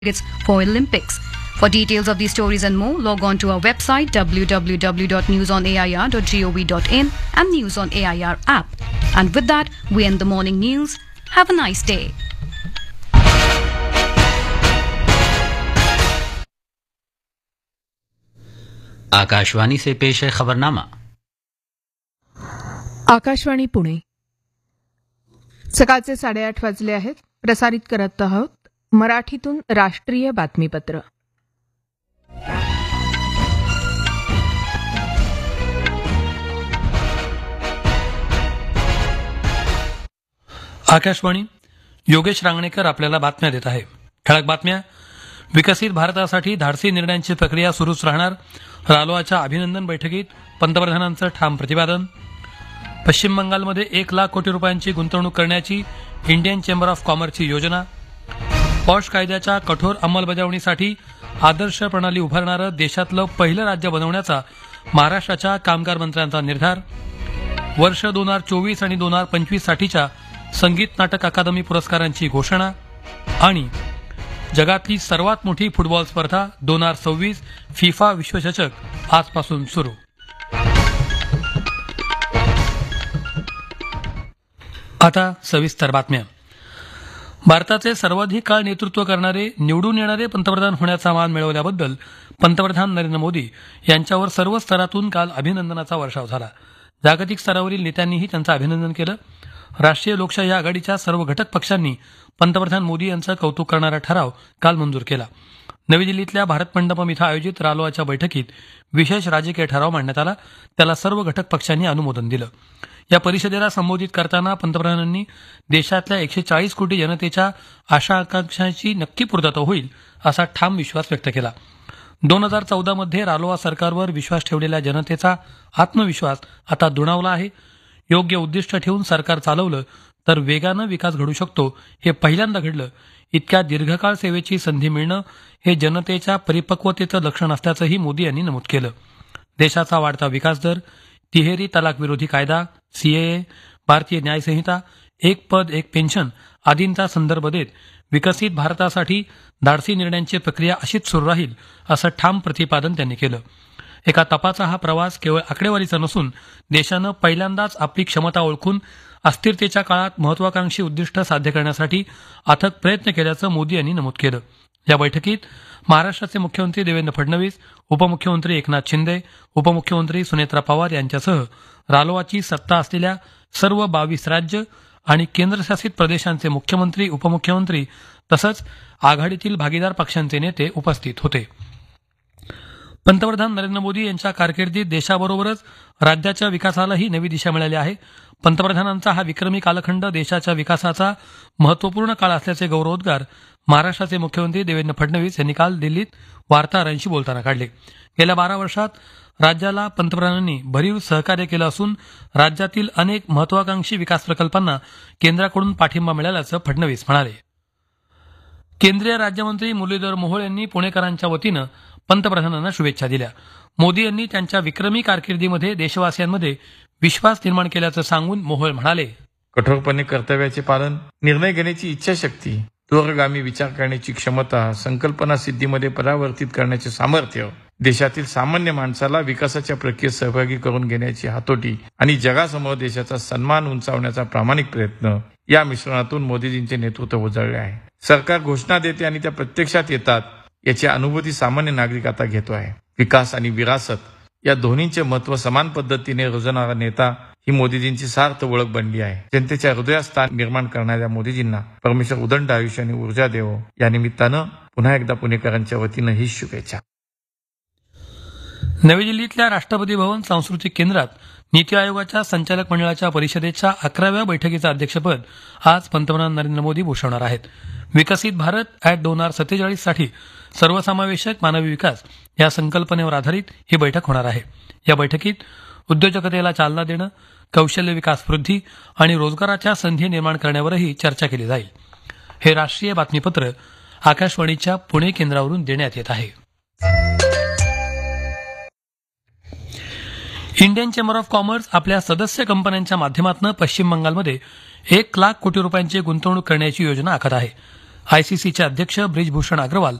tickets for Olympics. For details of these stories and more, log on to our website www.newsonair.gov.in and News on AIR app. And with that, we end the morning news. Have a nice day. Akashvani से पेश है खबरनामा। आकाशवाणी पुणे सकाळचे 8:30 वाजले आहेत. प्रसारित करत आहोत मराठीतून राष्ट्रीय बातमीपत्र. आकाशवाणी योगेश रांगणेकर आपल्याला बातम्या देत आहे. ठळक बातम्या. विकसित भारतासाठी धाडसी निर्णयांची प्रक्रिया सुरूच राहणार. रालोआच्या अभिनंदन बैठकीत पंतप्रधानांचं ठाम प्रतिपादन. पश्चिम बंगालमध्ये 1 लाख कोटी रुपयांची गुंतवणूक करण्याची इंडियन चेंबर ऑफ कॉमर्सची योजना. पॉश कायद्याच्या कठोर अंमलबजावणीसाठी आदर्श प्रणाली उभारणारं देशातलं पहिलं राज्य बनवण्याचा महाराष्ट्राच्या कामगार मंत्र्यांचा निर्धार. वर्ष 2024 आणि 2025 साठीच्या संगीत नाटक अकादमी पुरस्कारांची घोषणा. आणि जगातली सर्वात मोठी फुटबॉल स्पर्धा 2026 फिफा विश्वचषक आजपासून सुरू. आता सविस्तर बातम्या. भारताचे सर्वाधिक काळ नेतृत्व करणारे निवडून येणारे पंतप्रधान होण्याचा मान मिळवल्याबद्दल पंतप्रधान नरेंद्र मोदी यांच्यावर सर्व स्तरातून काल अभिनंदनाचा वर्षाव झाला. जागतिक स्तरावरील नेत्यांनीही त्यांचं अभिनंदन केलं. राष्ट्रीय लोकशाही आघाडीच्या सर्व घटक पक्षांनी पंतप्रधान मोदी यांचं कौतुक करणारा ठराव काल मंजूर केला. नवी दिल्लीतल्या भारत मंडपम इथं आयोजित रालोआच्या बैठकीत विशेष राजकीय ठराव मांडण्यात आला. त्याला सर्व घटक पक्षांनी अनुमोदन दिलं. या परिषदेला संबोधित करताना पंतप्रधानांनी देशातल्या 140 कोटी जनतेच्या आशा आकांक्षांची नक्की पूर्तता होईल असा ठाम विश्वास व्यक्त केला. 2014 मध्ये रालोआ सरकारवर विश्वास ठेवलेल्या जनतेचा आत्मविश्वास आता दुणावला आहे. योग्य उद्दिष्ट ठेवून सरकार चालवलं तर वेगानं विकास घडू शकतो. हे पहिल्यांदा घडलं. इतक्या दीर्घकाळ सेवेची संधी मिळणं हे जनतेच्या परिपक्वतेचं लक्षण असल्याचंही मोदी यांनी नमूद केलं. देशाचा वाढता विकास दर, तिहेरी तलाक विरोधी कायदा, सीएए, भारतीय न्यायसंहिता, एक पद एक पेन्शन आदींचा संदर्भ देत विकसित भारतासाठी धाडसी निर्णयांची प्रक्रिया अशीच सुरू राहील असं ठाम प्रतिपादन त्यांनी केलं. एका तपाचा हा प्रवास केवळ आकडेवारीचा नसून देशानं पहिल्यांदाच आपली क्षमता ओळखून अस्थिरतेच्या काळात महत्वाकांक्षी उद्दिष्ट साध्य करण्यासाठी अथक प्रयत्न केल्याचं मोदी यांनी नमूद केलं. या बैठकीत महाराष्ट्राचे मुख्यमंत्री देवेंद्र फडणवीस, उपमुख्यमंत्री एकनाथ शिंदे, उपमुख्यमंत्री सुनेत्रा पवार यांच्यासह रालोआची सत्ता असलेल्या सर्व 22 राज्य आणि केंद्रशासित प्रदेशांचे मुख्यमंत्री, उपमुख्यमंत्री तसंच आघाडीतील भागीदार पक्षांचे नेते उपस्थित होते. पंतप्रधान नरेंद्र मोदी यांच्या कारकिर्दीत देशाबरोबरच राज्याच्या विकासालाही नवी दिशा मिळाली आहे. पंतप्रधानांचा हा विक्रमी कालखंड देशाच्या विकासाचा महत्वपूर्ण काळ असल्याचे गौरवोद्गार महाराष्ट्राचे मुख्यमंत्री देवेंद्र फडणवीस यांनी काल दिल्लीत वार्ताहरांशी बोलताना काढले. गेल्या 12 वर्षात राज्याला पंतप्रधानांनी भरीव सहकार्य केलं असून राज्यातील अनेक महत्वाकांक्षी विकास प्रकल्पांना केंद्राकडून पाठिंबा मिळाल्याचं फडणवीस म्हणाले. केंद्रीय राज्यमंत्री मुरलीधर मोहोळ यांनी पुणेकरांच्या वतीनं पंतप्रधानांना शुभेच्छा दिल्या. मोदी यांनी त्यांच्या विक्रमी कारकिर्दीमध्ये देशवासियांमध्ये विश्वास निर्माण केल्याचं सांगून मोहोळ म्हणाले, कठोरपणे कर्तव्याचे पालन, निर्णय घेण्याची इच्छाशक्ती, दूरगामी विचार करण्याची क्षमता, संकल्पना सिद्धीमध्ये परावर्तित करण्याचे सामर्थ्य, देशातील सामान्य माणसाला विकासाच्या प्रक्रियेत सहभागी करून घेण्याची हातोटी आणि जगासमोर देशाचा सन्मान उंचावण्याचा प्रामाणिक प्रयत्न या मिश्रणातून मोदीजींचे नेतृत्व उजळले आहे. सरकार घोषणा देते आणि त्या प्रत्यक्षात येतात याची अनुभूती सामान्य नागरिक आता घेतो आहे. विकास आणि विरासत या दोन्हींचे महत्व समान पद्धतीने रुजणारा नेता ही मोदीजींची सार्थ ओळख बनली आहे. जनतेच्या हृदयात स्थान निर्माण करणाऱ्या मोदीजींना परमेश्वर उदंड आयुष्य आणि ऊर्जा देवो. या निमित्तानं पुन्हा एकदा पुणेकरांच्या वतीनं ही शुभेच्छा. नवी दिल्लीतल्या राष्ट्रपती भवन सांस्कृतिक केंद्रात नीती आयोगाच्या संचालक मंडळाच्या परिषदेच्या 11व्या बैठकीचं अध्यक्षपद आज पंतप्रधान नरेंद्र मोदी भूषवणार आहेत. विकसित भारत ॲट 2047 साठी सर्वसमावेशक मानवी विकास या संकल्पनेवर आधारित ही बैठक होणार आहे. या बैठकीत उद्योजकतेला चालना देणं, कौशल्य विकास वृद्धी आणि रोजगाराच्या संधी निर्माण करण्यावरही चर्चा केली जाईल. हे राष्ट्रीय बातमीपत्र आकाशवाणीच्या पुणे केंद्रावरून देण्यात येत आहे. इंडियन चेंबर ऑफ कॉमर्स आपल्या सदस्य कंपन्यांच्या माध्यमातून पश्चिम बंगालमध्ये 1 लाख कोटी रुपयांची गुंतवणूक करण्याची योजना आखत आहे. आयसीसीचे अध्यक्ष ब्रिजभूषण अग्रवाल